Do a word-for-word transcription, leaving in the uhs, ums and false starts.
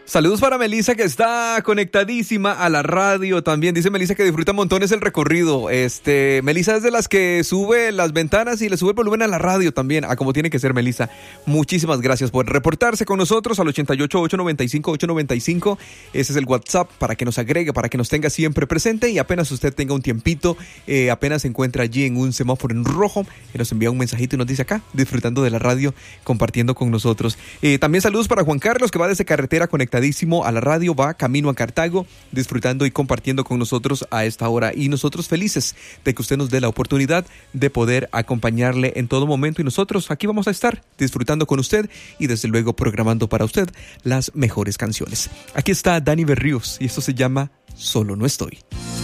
Saludos para Melissa, que está conectadísima a la radio. También dice Melissa que disfruta montones el recorrido. Este, Melissa es de las que sube las ventanas y le sube el volumen a la radio también, a como tiene que ser, Melissa. Muchísimas gracias por reportarse con nosotros al ochenta y ocho, ochocientos noventa y cinco, ochocientos noventa y cinco. Ese es el WhatsApp para que nos agregue, para que nos tenga siempre presente, y apenas usted tenga un tiempito, eh, apenas se encuentra allí en un semáforo en rojo, que nos envía un mensajito y nos dice acá, disfrutando de la radio, compartiendo con nosotros. Eh, también saludos para Juan Carlos, que va desde carretera conectadísimo a la radio, va camino a Cartago, disfrutando y compartiendo con nosotros a esta hora, y nosotros felices de que usted nos dé la oportunidad de poder acompañarle en todo momento, y nosotros aquí vamos a estar disfrutando con usted y desde luego programando para usted las mejores canciones. Aquí está Dani Berríos y esto se llama Solo no estoy.